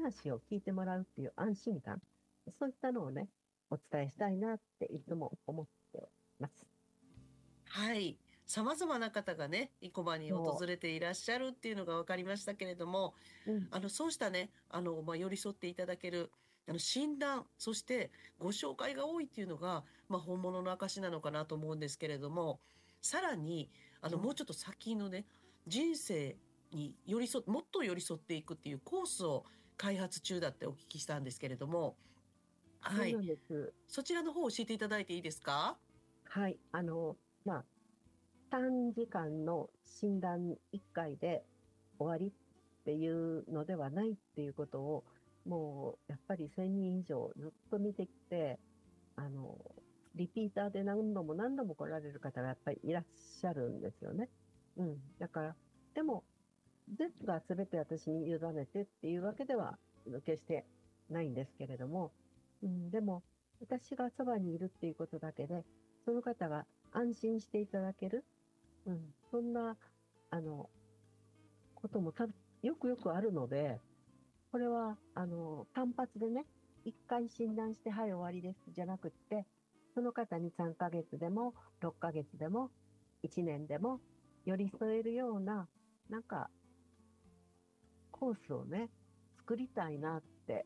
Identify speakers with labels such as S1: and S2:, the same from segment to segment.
S1: 話を聞いてもらうっていう安心感、そういったのをね、お伝えしたいなっていつも思ってます。
S2: はい。様々な方がね、生駒に訪
S1: そ
S2: れていらっしゃるっていうのが分かりましたけれども、
S1: う。うん。
S2: そうしたね、寄り添っていただける、診断、そしてご紹介が多いっていうのが、本物の証なのかなと思うんですけれども、さらに、
S1: うん。
S2: もうちょっと先のね、人生にもっと寄り添っていくっていうコースを開発中だってお聞きしたんですけれども、はい。
S1: そうなんです。
S2: そちらの方を教えていただいていいですか？
S1: はい。まあ、短時間の診断1回で終わりっていうのではないっていうことを、もう、やっぱり1000人以上ずっと見てきて、あの、リピーターで何度も何度も来られる方がやっぱりいらっしゃるんですよね。うん。だから、でも、全部が全て私に委ねてっていうわけでは決してないんですけれども、うん、でも、私がそばにいるっていうことだけで、その方が安心していただける、うん、そんな、あの、こともよくよくあるので、これは、単発でね、一回診断して、はい、終わりです、じゃなくって、その方に3ヶ月でも、6ヶ月でも、1年でも、寄り添えるような、なんか、コースをね、作りたいなって、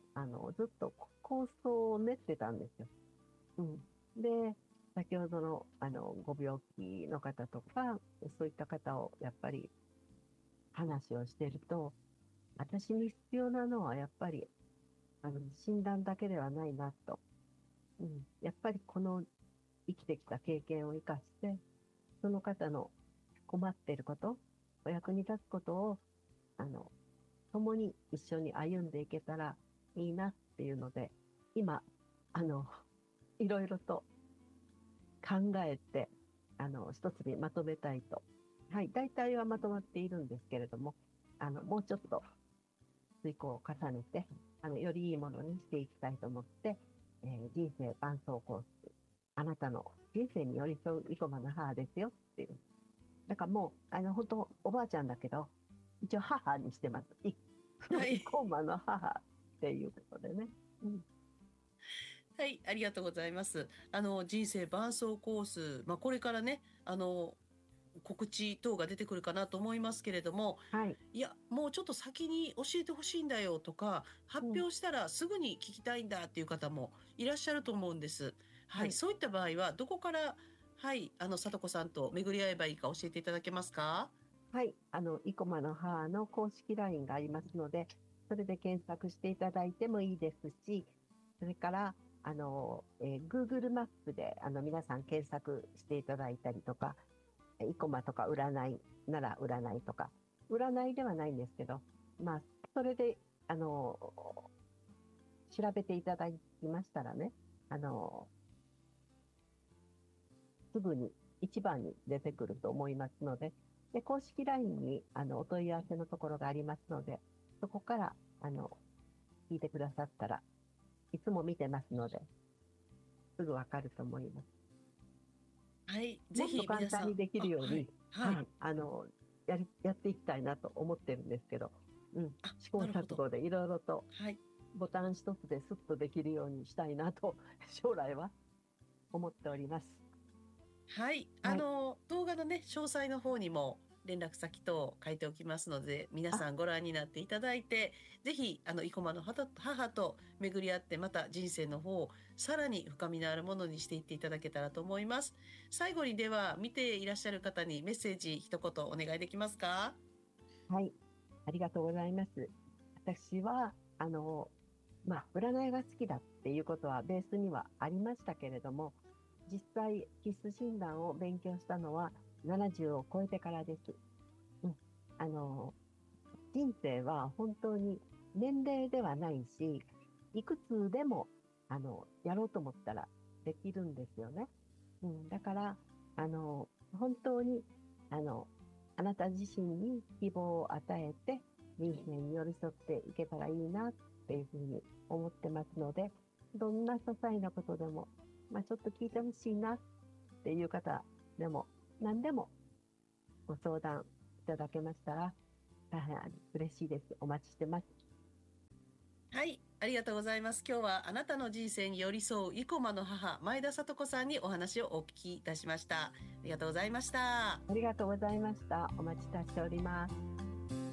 S1: ずっと構想を練ってたんですよ。うん。で、先ほどの、ご病気の方とか、そういった方を、やっぱり話をしてると、私に必要なのは、やっぱり、診断だけではないなと。うん。やっぱりこの生きてきた経験を生かして、その方の困っていること、お役に立つことを、あの、共に一緒に歩んでいけたらいいなっていうので、今、あの、いろいろと考えて、一つにまとめたいと。はい、大体はまとまっているんですけれども、もうちょっと遂行を重ねて、よりいいものにしていきたいと思って、人生伴走コース、あなたの人生に寄り添う生駒の母ですよっていう。だからもう、本当おばあちゃんだけど、一応母にしてます。
S2: はい。
S1: 生駒の母っていうことでね。うん。
S2: はい、ありがとうございます。人生伴走コース、これからね、告知等が出てくるかなと思いますけれども、
S1: はい。
S2: いや、もうちょっと先に教えてほしいんだよとか、発
S1: うん。
S2: 表したらすぐに聞きたいんだっていう方もいらっしゃると思うんです。はい、
S1: はい。
S2: そういった場合は、どこから、はい、さとこさんと巡り合えばいいか教えていただけますか？
S1: はい。生駒の母の公式 LINE がありますので、それで検索していただいてもいいですし、それから、Google マップで、皆さん検索していただいたりとか、生駒とか占いなら占いとか、占いではないんですけど、まあ、それで、調べていただきましたらね、あの、すぐに一番に出てくると思いますので、で、公式 LINE に、お問い合わせのところがありますので、そこから、聞いてくださったら、いつも見てますので、すぐわかると思います。
S2: はい、ぜ
S1: もっと
S2: ひ
S1: 簡単にで
S2: 皆さん、はい、
S1: きるように、
S2: はい。
S1: はい、やっていきたいなと思ってるんですけど、うん、試行
S2: なるほど。
S1: 錯誤でいろいろと
S2: はい。
S1: ボタン一つでスッとできるようにしたいなと、将来は思っております。
S2: はい。
S1: はい。
S2: 動画のね、詳細の方にも連絡先等書いておきますので、皆
S1: あ、
S2: さんご覧になっていただいて、ぜひ、生駒の母と巡り合って、また人生の方をさらに深みのあるものにしていっていただけたらと思います。最後にでは、見ていらっしゃる方にメッセージ一言お願いできますか？
S1: はい。ありがとうございます。私は、占いが好きだっていうことはベースにはありましたけれども、実際、キス診断を勉強したのは70を超えてからです。うん。あの、人生は本当に年齢ではないし、いくつでも、やろうと思ったらできるんですよね。うん。だから、本当に、あの、あなた自身に希望を与えて、人生に寄り添っていけたらいいなっていうふうに思ってますので、どんな些細なことでも、ちょっと聞いてほしいなっていう方でも、何でもご相談いただけましたら、大変嬉しいです。お待ちしてます。
S2: ありがとうございます。今日はあなたの人生に寄り添う生駒の母、前田聡子さんにお話をお聞きいたしました。ありがとうございました。
S1: ありがとうございました。お待ちしております。